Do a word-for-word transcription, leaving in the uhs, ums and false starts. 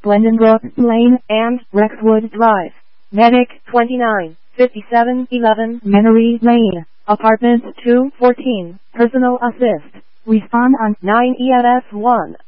Glendenbrook Lane and Rexwood Drive. Medic twenty-nine fifty-seven eleven Menery Lane, Apartment two fourteen, Personal Assist. Respond on nine E F F one.